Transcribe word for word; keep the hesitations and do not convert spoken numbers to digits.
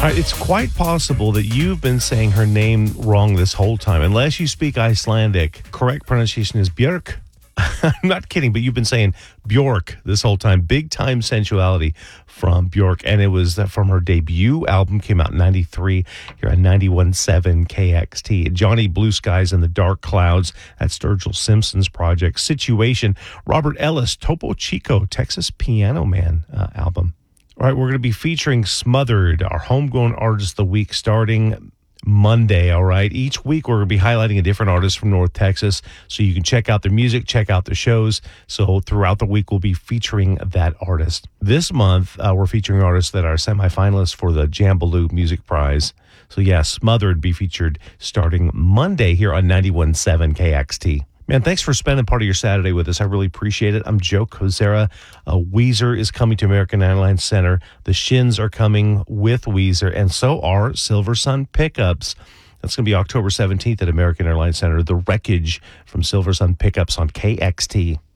Uh, it's quite possible that you've been saying her name wrong this whole time. Unless you speak Icelandic, correct pronunciation is Björk. I'm not kidding, but you've been saying Bjork this whole time. Big Time Sensuality from Bjork. And it was from her debut album, came out in ninety-three, here on ninety-one point seven K X T. Johnny Blue Skies and the Dark Clouds, that's Sturgill Simpson's project. Situation, Robert Ellis, Topo Chico, Texas Piano Man uh, album. All right, we're going to be featuring Smothered, our homegrown artist of the week, starting Monday, all right? Each week, we're going to be highlighting a different artist from North Texas, so you can check out their music, check out their shows. So throughout the week, we'll be featuring that artist. This month, uh, we're featuring artists that are semifinalists for the Jambaloo Music Prize. So yeah, Smothered be featured starting Monday here on ninety-one point seven K X T. Man, thanks for spending part of your Saturday with us. I really appreciate it. I'm Joe Kozera. Uh, Weezer is coming to American Airlines Center. The Shins are coming with Weezer, and so are Silver Sun Pickups. That's going to be October seventeenth at American Airlines Center. The Wreckage from Silver Sun Pickups on K X T.